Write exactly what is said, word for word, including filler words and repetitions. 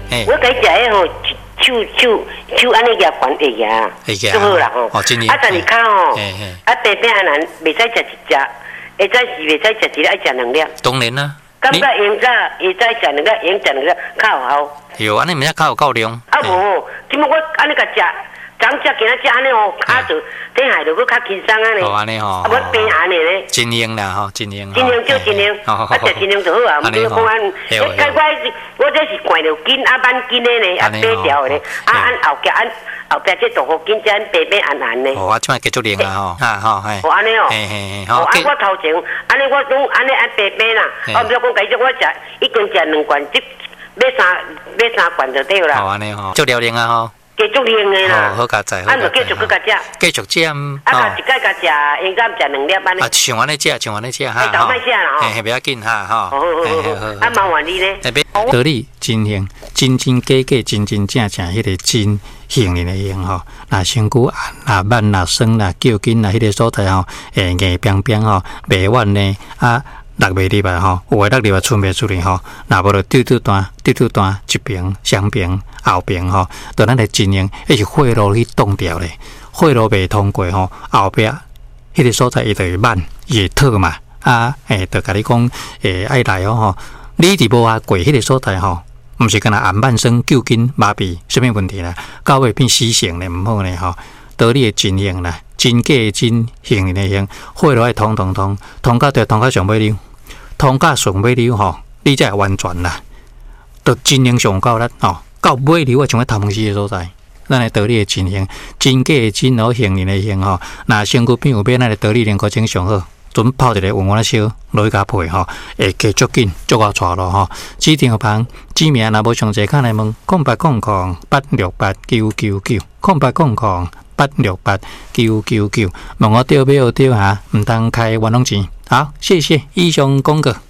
我该食迄吼，手手手安尼夹管会夹，就好啦吼。 哦，真啊，但是较吼，啊，白白啊人袂使食一只，会使是袂使食一粒，爱食两粒。 当然啦。 感觉用早会使食两粒，用食两粒较有效。 有安尼毋则较有够量。 啊无，即么我安尼甲食。昨食今仔食安尼吼，骹着底下着佫较轻松安尼。 哦，安尼吼。 啊，无平安尼咧。 真用啦吼，真用。 真用就真用，啊，食真用就好啊。 安尼吼。 我该我我这是灌着筋啊，慢筋的呢，啊，白条的呢，啊，按后脚按后壁这豆腐筋这按白白按按呢。 哦，啊，即摆继续练啊吼，啊吼，嘿。 哦，安尼哦。 嘿嘿嘿，好。 哦，啊，我头前安尼我拢安尼按白白啦，我毋是讲继续我食，一共食两罐，即买三买三罐就对啦。 好安尼吼，足疗练啊吼。 继续练的啦， 好加载， 啊，就继续搁甲食， 继续食， 啊，甲一摆甲食，应该食两粒安尼。 啊，像安尼食，像安尼食哈， 哈，倒卖食啦吼， 嘿，不要紧哈，哈， 好好好好，啊，麻烦你呢。 道理真行，真真假假，真真正正，迄个真行人的行吼，那身躯啊，慢啦、酸啦、叫筋啦，迄个所在吼，诶，硬冰冰吼，袂软呢，啊。落袂入来吼，有诶落入来剩袂出来吼，若无就丢丢单、丢丢单，一边、双边、后边吼，到咱来经营，迄是血路去冻掉咧，血路袂通过吼，后壁迄个所在伊就会慢，伊会脱嘛，啊，诶，就甲你讲，诶，爱来哦吼，你伫无啊过迄个所在吼，毋是干那按慢生、救筋、麻痹，什么问题啦？到尾变死性咧，毋好咧吼，道理会真行啦，真假的真，行人的行，血路爱通通通，通到着通到上尾溜。通甲上尾流吼，你才会完全啦，就真正上到咱吼，到尾流啊，像个头毛丝的所在，咱的道理会真行，真假的真好，行人的行吼。那身躯边有变，咱的道理能够整上好，准泡一个温温烧，落去加配吼，会加足紧，足够带咯吼。指定个旁，指名若无详细，看来问空八空空八六八九九九，空八空空八六八九九九，问我钓没有钓哈？唔当开玩弄钱。好，谢谢以上公告。